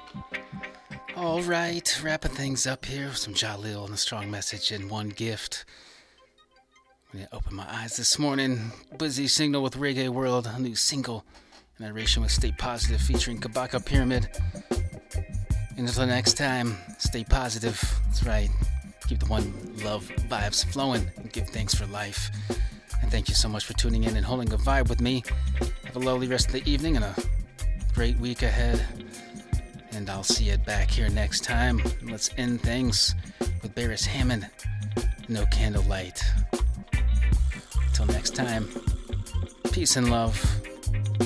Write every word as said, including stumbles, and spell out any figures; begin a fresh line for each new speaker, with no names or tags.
All right, wrapping things up here with some Jalil and a strong message and one gift. I'm gonna open my eyes this morning. Busy signal with Reggae World, a new single. Narration with Stay Positive featuring Kabaka Pyramid. And until next time, stay positive. That's right. Keep the one love vibes flowing and give thanks for life. And thank you so much for tuning in and holding a vibe with me. Have a lovely rest of the evening and a great week ahead. And I'll see you back here next time. Let's end things with Barris Hammond. No Candlelight. Until next time, peace and love.